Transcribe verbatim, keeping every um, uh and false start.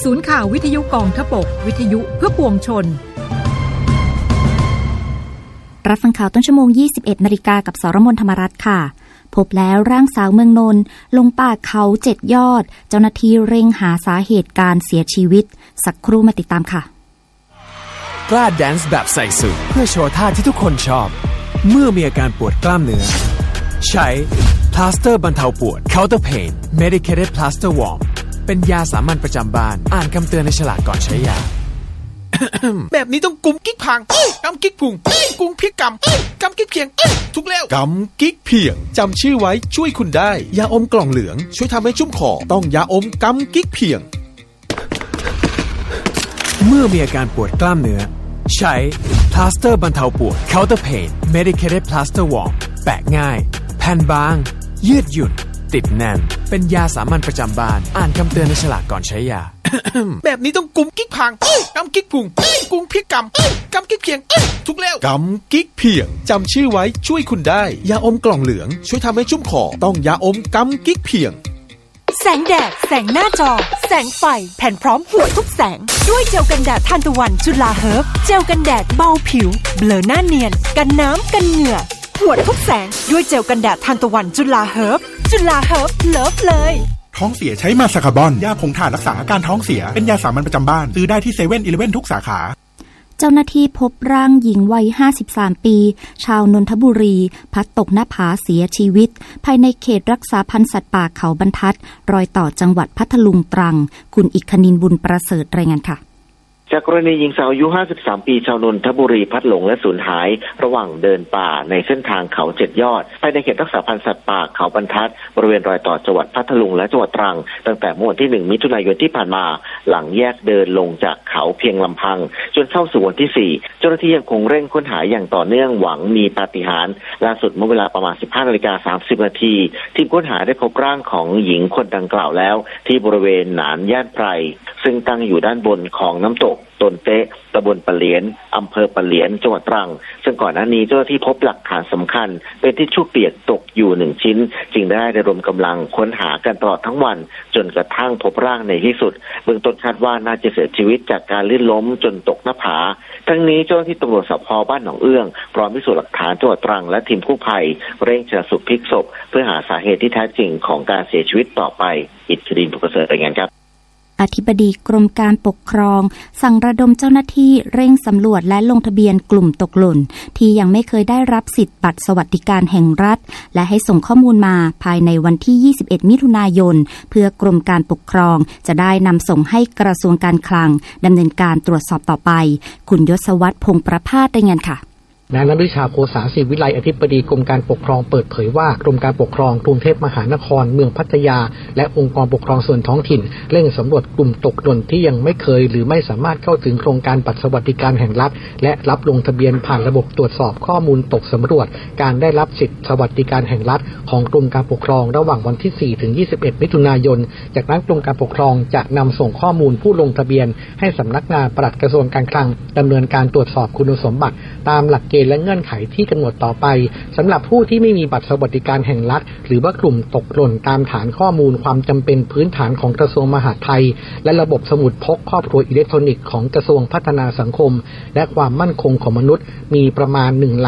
ศูนย์ข่าววิทยุกองทพบกวิทยุเพื่อปวงชนรับฟังข่าวต้นชั่วโมง ยี่สิบเอ็ดนาฬิกากับสรมนธรรมรัตน์ค่ะพบแล้วร่างสาวเมืองนนท์ลงป่าเขาเจ็ดยอดเจ้าหน้าที่เร่งหาสาเหตุการเสียชีวิตสักครู่มาติดตามค่ะกล้าแดนซ์แบบใส่สูทเพื่อโชว์ท่าที่ทุกคนชอบเมื่อมีอาการปวดกล้ามเนื้อใช้พลาสเตอร์บรรเทาปวด Counter Pain Medicated Plaster Warm เป็นยาสามัญประจำบ้านอ่านคำเตือนในฉลากก่อนใช้ยาแบบนี้ต้องกุมกิ๊กพังกำกิ๊กพุงกุมพริกกำกำกิ๊กเพียงทุกแล้วกำกิ๊กเพียงจำชื่อไว้ช่วยคุณได้ยาอมกล่องเหลืองช่วยทำให้ชุ่มคอต้องยาอมกำกิ๊กเพียงเมื่อมีอาการปวดกล้ามเนื้อใช้พลาสเตอร์บรรเทาปวด Counter Pain Medicated Plaster Warm แปะง่ายแผ่นบางยืดหยุ่นติดแน่นเป็นยาสามัญประจำบ้านอ่านคำเตือนในฉลากก่อนใช้ยาแบบนี้ต้องกุมกิ๊กพังกำกิ๊กพุงกุมพริกกำกำกิ๊กเพียงทุกแล้วกำกิ๊กเพียงจำชื่อไว้ช่วยคุณได้ยาอมกล่องเหลืองช่วยทำให้ชุ่มคอต้องยาอมกำกิ๊กเพียงแสงแดดแสงหน้าจอแสงไฟแผ่นพร้อมหัวทุกแสงด้วยเจลกันแดดทานตะวันจุฬาเฮิร์บเจลกันแดดเบาผิวเบลอหน้าเนียนกันน้ำกันเหงื่อหัวทุกแสงด้วยเจลกันแดดทานตะวันจุฬาเฮิร์บจุฬาเฮิร์บเลิฟเลยท้องเสียใช้มาซาคาบอนยาผงถ่านรักษาอาการท้องเสียเป็นยาสามัญประจำบ้านซื้อได้ที่เซเว่นอีเลฟเว่นทุกสาขาเจ้าหน้าที่พบร่างหญิงวัยห้าสิบสามปีชาวนนทบุรีพัดตกหน้าผาเสียชีวิตภายในเขตรักษาพันธุ์สัตว์ป่าเขาบรรทัดรอยต่อจังหวัดพัทลุงตรังคุณอิคณินบุญประเสริฐรายงานค่ะจากกรณีหญิงสาวอายุห้าสิบสามปีชาวนนทบุรีพัดหลงและสูญหายระหว่างเดินป่าในเส้นทางเขาเจ็ดยอดภายในเขตรักษาพันธุ์สัตว์ป่าเขาบรรทัดบริเวณรอยต่อจังหวัดพัทลุงและจังหวัดตรังตั้งแต่เมื่อวันที่หนึ่งมิถุนายนที่ผ่านมาหลังแยกเดินลงจากเขาเพียงลำพังจนเข้าสู่วันที่สี่เจ้าหน้าที่ยังคงเร่งค้นหาอย่างต่อเนื่องหวังมีปาฏิหาริย์ล่าสุดเมื่อเวลาประมาณ สิบห้านาฬิกาสามสิบนาทีทีมค้นหาได้พบร่างของหญิงคนดังกล่าวแล้วที่บริเวณหนานย่านไพรซึ่งตั้งอยู่ด้านบนของน้ำตกตนเตะตำบลปะเหลียนอำเภอปะเหลียนจังหวัดตรังซึ่งก่อนหน้านี้เจ้าหน้าที่พบหลักฐานสำคัญเป็นทิชชู่เปียกตกอยู่หนึ่งชิ้นจึงได้ระดมกำลังค้นหากันตลอดทั้งวันจนกระทั่งพบร่างในที่สุดเบื้องต้นคาดว่าน่าจะเสียชีวิตจากการลื่นล้มจนตกหน้าผาทั้งนี้เจ้าหน้าที่ตำรวจสภ.บ้านหนองเอื้องพร้อมพิสูจน์หลักฐานจังหวัดตรังและทีมกู้ภัยเร่งชันสูตรพลิกศพเพื่อหาสาเหตุที่แท้จริงของการเสียชีวิตต่อไปอิทธิดินบุญประเสริฐรายงานครับอธิบดีกรมการปกครองสั่งระดมเจ้าหน้าที่เร่งสำรวจและลงทะเบียนกลุ่มตกหล่นที่ยังไม่เคยได้รับสิทธิบัตรสวัสดิการแห่งรัฐและให้ส่งข้อมูลมาภายในวันที่ยี่สิบเอ็ดมิถุนายนเพื่อกรมการปกครองจะได้นำส่งให้กระทรวงการคลังดำเนินการตรวจสอบต่อไปคุณยศวัฒน์พงษ์ประภาสรายงานค่ะนายณฤชาโภษาศิวิไลอธิบดีกรมการปกครองเปิดเผยว่ากรมการปกครองกรุงเทพมหานครเมืองพัทยาและองค์กรปกครองส่วนท้องถิ่นเร่งสำรวจกลุ่มตกหล่นที่ยังไม่เคยหรือไม่สามารถเข้าถึงโครงการบัตรสวัสดิการแห่งรัฐและรับลงทะเบียนผ่านระบบตรวจสอบข้อมูลตกสำรวจการได้รับสิทธิสวัสดิการแห่งรัฐของกรมการปกครองระหว่างวันที่สี่ถึงยี่สิบเอ็ดมิถุนายนจากนั้นกรมการปกครองจะนำส่งข้อมูลผู้ลงทะเบียนให้สำนักงานปลัดกระทรวงการคลังดำเนินการตรวจสอบคุณสมบัติตามหลักเกณฑ์และเงื่อนไขที่กำหนดต่อไปสำหรับผู้ที่ไม่มีบัตรสวัสดิการแห่งรัฐหรือว่ากลุ่มตกหล่นตามฐานข้อมูลความจำเป็นพื้นฐานของกระทรวงมหาดไทยและระบบสมุดพกครอบครัวอิเล็กทรอนิกส์ของกระทรวงพัฒนาสังคมและความมั่นคงของมนุษย์มีประมาณหนึ่ง